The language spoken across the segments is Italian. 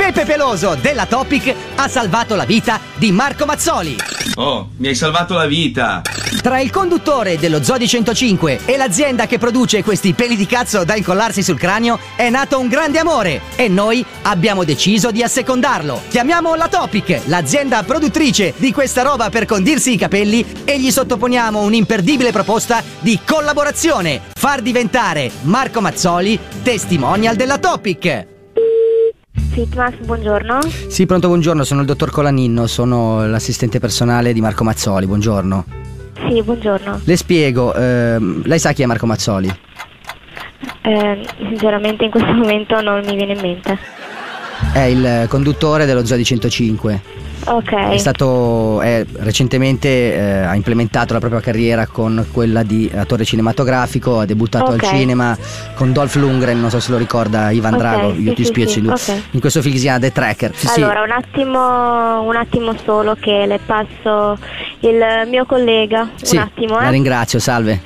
Pepe Peloso della Topic ha salvato la vita di Marco Mazzoli. Oh, mi hai salvato la vita. Tra il conduttore dello Zoo di 105 e l'azienda che produce questi peli di cazzo da incollarsi sul cranio è nato un grande amore e noi abbiamo deciso di assecondarlo. Chiamiamo la Topic, l'azienda produttrice di questa roba per condirsi i capelli, e gli sottoponiamo un'imperdibile proposta di collaborazione: far diventare Marco Mazzoli testimonial della Topic. Fitmas, buongiorno. Sì, pronto, buongiorno, sono il dottor Colaninno, sono l'assistente personale di Marco Mazzoli, buongiorno. Sì, buongiorno. Le spiego, lei sa chi è Marco Mazzoli? Sinceramente in questo momento non mi viene in mente. È il conduttore dello Zoo di 105. Ok. È stato recentemente ha implementato la propria carriera con quella di attore cinematografico, ha debuttato al cinema con Dolph Lundgren, non so se lo ricorda, Ivan Drago, io ti spiego in questo film che si chiama The Tracker. Allora, un attimo solo che le passo il mio collega. Sì, un attimo, la ringrazio, salve.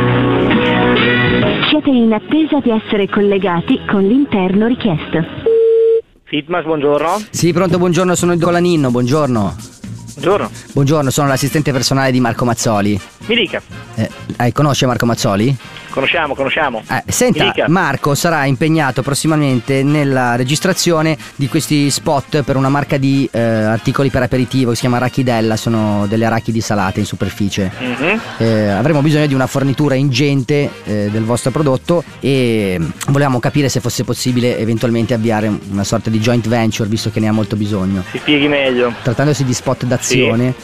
Siete in attesa di essere collegati con l'interno richiesto. Fitmas, buongiorno. Sì, pronto, buongiorno, sono il Colaninno, buongiorno. Buongiorno. Buongiorno, sono l'assistente personale di Marco Mazzoli. Mi dica. Conosce Marco Mazzoli? Conosciamo. Senta, Marco sarà impegnato prossimamente nella registrazione di questi spot per una marca di articoli per aperitivo che si chiama Arachidella, sono delle arachidi salate in superficie. Avremo bisogno di una fornitura ingente del vostro prodotto e volevamo capire se fosse possibile eventualmente avviare una sorta di joint venture, visto che ne ha molto bisogno. Si spieghi meglio. Trattandosi di spot d'azione,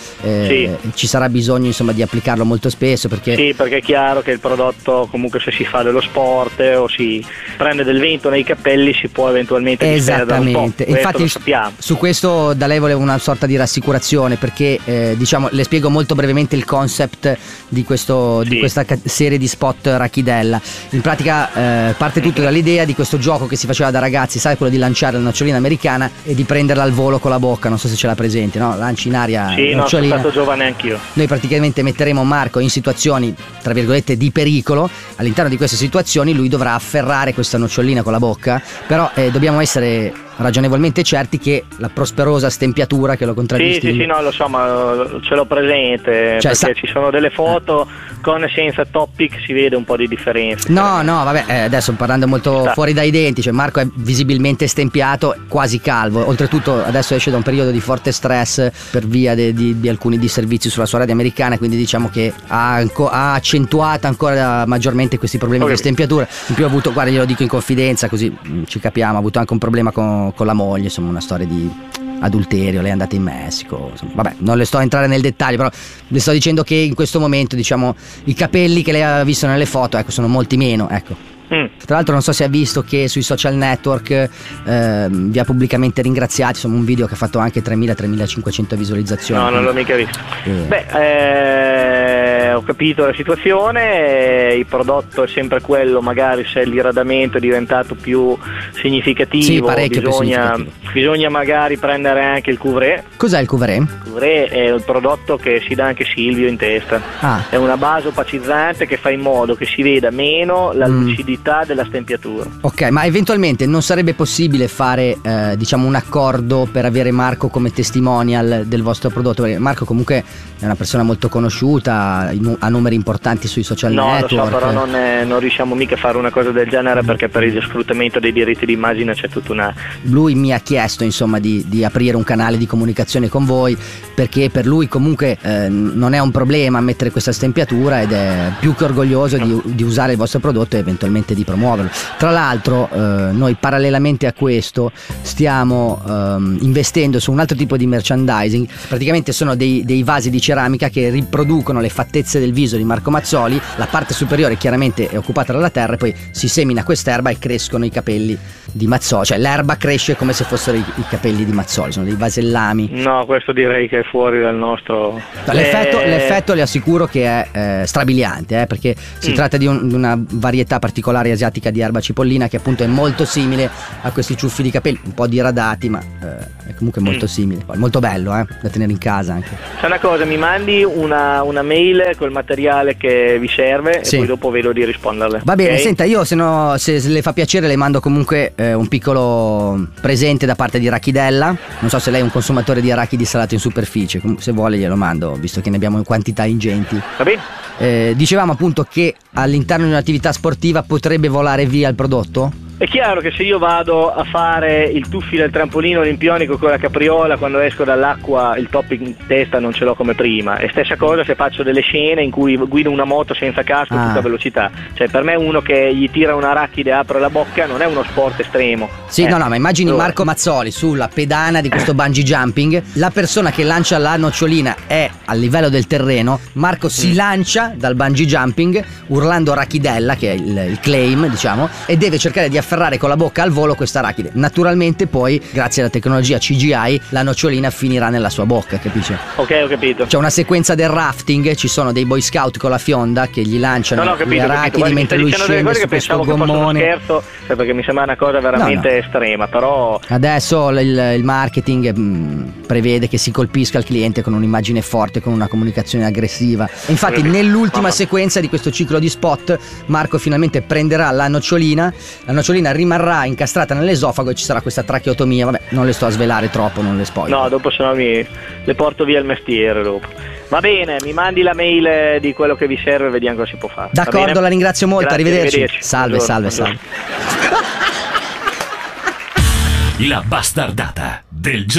ci sarà bisogno insomma di applicarlo molto spesso, perché è chiaro che il prodotto, comunque, se si fa dello sport o si prende del vento nei capelli, si può eventualmente disperdere un po'. Infatti su questo da lei volevo una sorta di rassicurazione, perché le spiego molto brevemente il concept di questa serie di spot Arachidella. In pratica parte tutto dall'idea di questo gioco che si faceva da ragazzi, sai, quello di lanciare la nocciolina americana e di prenderla al volo con la bocca, non so se ce l'ha presente, no? Lanci in aria la nocciolina. Sono stato giovane anch'io. Noi praticamente metteremo Marco in situazioni tra virgolette di pericolo. All'interno di queste situazioni lui dovrà afferrare questa nocciolina con la bocca, però dobbiamo essere ragionevolmente certi che la prosperosa stempiatura che lo contraddistingue. Sì, no, lo so, ma ce l'ho presente, perché ci sono delle foto con e senza Topic, si vede un po' di differenza. No, vabbè, adesso parlando molto fuori dai denti, cioè Marco è visibilmente stempiato, quasi calvo, oltretutto adesso esce da un periodo di forte stress per via di alcuni disservizi sulla sua radio americana, quindi diciamo che ha accentuato ancora maggiormente questi problemi di stempiatura. In più ha avuto, guarda, glielo dico in confidenza così ci capiamo, ha avuto anche un problema con la moglie, insomma una storia di adulterio, lei è andata in Messico, insomma, vabbè, non le sto a entrare nel dettaglio, però le sto dicendo che in questo momento, diciamo, i capelli che lei ha visto nelle foto, ecco, sono molti meno, ecco. Tra l'altro non so se ha visto che sui social network vi ha pubblicamente ringraziati, insomma un video che ha fatto anche 3.000-3.500 visualizzazioni. No, non l'ho mica visto. Ho capito la situazione, il prodotto è sempre quello, magari se il diradamento è diventato più significativo, bisogna magari prendere anche il couvret. Cos'è il couvret? Il couvret è il prodotto che si dà anche Silvio in testa. È una base opacizzante che fa in modo che si veda meno la lucidità della stempiatura. Ok, ma eventualmente non sarebbe possibile fare un accordo per avere Marco come testimonial del vostro prodotto? Perché Marco comunque è una persona molto conosciuta, ha numeri importanti sui social network. Lo so, però non riusciamo mica a fare una cosa del genere, perché per il sfruttamento dei diritti d'immagine c'è tutta una... Lui mi ha chiesto insomma di aprire un canale di comunicazione con voi, perché per lui comunque non è un problema mettere questa stempiatura ed è più che orgoglioso di usare il vostro prodotto e eventualmente di promuoverlo. Tra l'altro noi parallelamente a questo stiamo investendo su un altro tipo di merchandising. Praticamente sono dei vasi di ceramica che riproducono le fattezze del viso di Marco Mazzoli. La parte superiore chiaramente è occupata dalla terra e poi si semina quest'erba e crescono i capelli di Mazzoli, cioè l'erba cresce come se fossero i capelli di Mazzoli, sono dei vasellami. No, questo direi che è fuori dal nostro... L'effetto le assicuro che è strabiliante, perché si tratta di una varietà particolare asiatica di erba cipollina che appunto è molto simile a questi ciuffi di capelli, un po' diradati, ma è comunque molto simile, molto bello da tenere in casa anche. C'è una cosa, mi mandi una mail col materiale che vi serve e poi dopo vedo di risponderle. Va bene, senta, io se le fa piacere le mando comunque un piccolo presente da parte di Arachidella. Non so se lei è un consumatore di arachidi salato in superficie, se vuole glielo mando, visto che ne abbiamo in quantità ingenti. Va bene. Dicevamo appunto che all'interno di un'attività sportiva potrebbe volare via il prodotto? È chiaro che se io vado a fare il tuffi del trampolino olimpionico con la capriola, quando esco dall'acqua il top in testa non ce l'ho come prima. E stessa cosa se faccio delle scene in cui guido una moto senza casco a tutta velocità. Cioè per me uno che gli tira un arachide e apre la bocca non è uno sport estremo. Sì, no, ma immagini Marco Mazzoli sulla pedana di questo bungee jumping, la persona che lancia la nocciolina è a livello del terreno, Marco si lancia dal bungee jumping urlando arachidella, che è il claim, diciamo, e deve cercare di afferrare con la bocca al volo questa arachide. Naturalmente poi, grazie alla tecnologia CGI, la nocciolina finirà nella sua bocca, capisci? Ok, ho capito. C'è una sequenza del rafting, ci sono dei boy scout con la fionda che gli lanciano gli arachidi mentre lui scende su questo gommone. Scherzo, perché mi sembra una cosa veramente estrema, però adesso il marketing prevede che si colpisca il cliente con un'immagine forte, con una comunicazione aggressiva. E infatti nell'ultima sequenza di questo ciclo di spot Marco finalmente prenderà la nocciolina rimarrà incastrata nell'esofago e ci sarà questa tracheotomia. Vabbè, non le sto a svelare troppo, non le spoiler. No, dopo sennò le porto via il mestiere dopo. Va bene, mi mandi la mail di quello che vi serve e vediamo cosa si può fare. D'accordo, la ringrazio molto. Grazie, arrivederci. Salve. La bastardata del giorno.